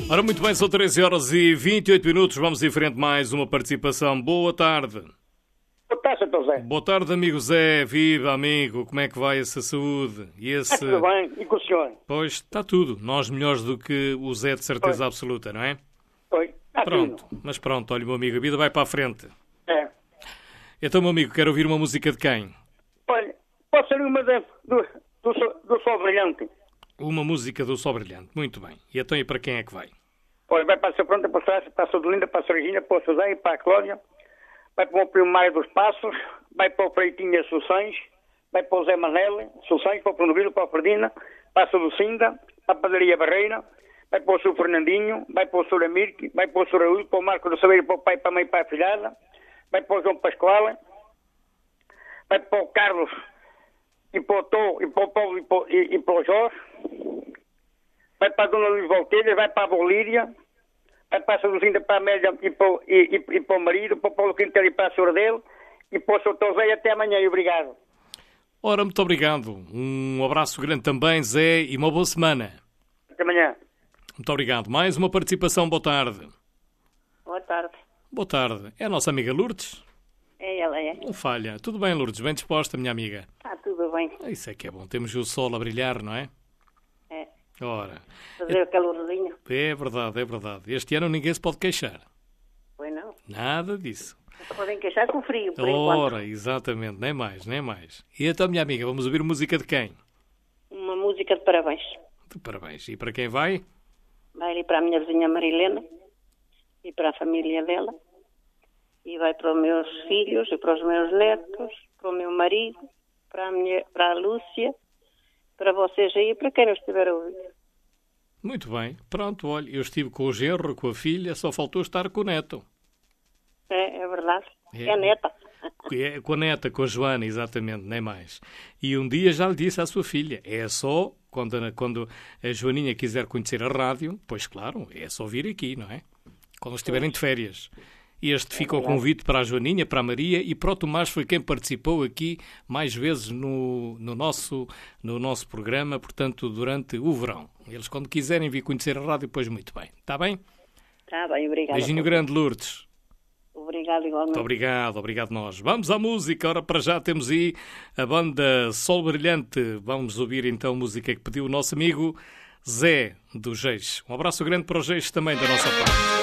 Ora, muito bem, são 13 horas e 28 minutos. Vamos em frente, mais uma participação. Boa tarde. Boa tarde, Sr. Zé. Boa tarde, amigo Zé. Viva, amigo. Como é que vai essa saúde? E esse... Tudo bem. E com o senhor? Pois, está tudo. Nós melhores do que o Zé, de certeza absoluta, não é? Oi. Pronto. Mas pronto, olha, meu amigo, a vida vai para a frente. É. Então, meu amigo, quero ouvir uma música de quem? Olha, pode ser uma do Sol Brilhante. Uma música do Sol Brilhante. Muito bem. E então, e para quem é que vai? Olha, vai para a Sra. Pronta, para a Sra. Para a Sodelinda, para a Regina, para o José e para a Cláudia. Vai para o primo Mário dos Passos. Vai para o Freitinha Suçães. Vai para o Zé Manel Suçães, para o Bruno Vila, para a Ferdina. Para a Lucinda, para a Padaria Barreira. Vai para o Sr. Fernandinho. Vai para o Sr. Amirque. Vai para o Sr. Raul, para o Marco do Sabeiro, para o pai, para a mãe e para a filhada. Vai para o João Pascoal. Vai para o Carlos. E para o Tô, e para o Paulo, e para o Jorge. Vai para a Dona Luís Voltelha, vai para a Bolíria, vai para a Lucinda, para a Amélia e para o marido, para o Paulo Quinteiro e para a senhora dele, e para o Sr. Tosé. Até amanhã e obrigado. Ora, muito obrigado. Um abraço grande também, Zé, e uma boa semana. Até amanhã. Muito obrigado. Mais uma participação. Boa tarde. Boa tarde. Boa tarde. É a nossa amiga Lourdes? É ela, é. Não falha. Tudo bem, Lourdes? Bem disposta, minha amiga? Está tudo bem. Isso é que é bom. Temos o sol a brilhar, não é? É. Ora. Fazer o calorzinho. É verdade, é verdade. Este ano ninguém se pode queixar. Pois não. Nada disso. Só podem queixar com frio, por enquanto. Ora, exatamente. Nem mais, nem mais. E então, minha amiga, vamos ouvir música de quem? Uma música de parabéns. De parabéns. E para quem vai? Vai ali para a minha vizinha Marilena e para a família dela. E vai para os meus filhos e para os meus netos, para o meu marido, para a Lúcia, para vocês aí e para quem não estiver a ouvir. Muito bem. Pronto, olha, eu estive com o genro, com a filha, só faltou estar com o neto. É verdade. É a neta. É, com a neta, com a Joana, exatamente, nem mais. E um dia já lhe disse à sua filha, é só, quando a Joaninha quiser conhecer a rádio, pois claro, é só vir aqui, não é? Quando estiverem de férias. E este fica o convite para a Joaninha, para a Maria e para o Tomás, foi quem participou aqui mais vezes no nosso programa, portanto, durante o verão. Eles, quando quiserem vir conhecer a rádio, pois muito bem. Está bem? Está bem, obrigada. Beijinho grande, Lourdes. Obrigado, igualmente. Muito obrigado nós. Vamos à música. Ora, para já temos aí a banda Sol Brilhante. Vamos ouvir então a música que pediu o nosso amigo Zé do Geis. Um abraço grande para o Geis também da nossa parte.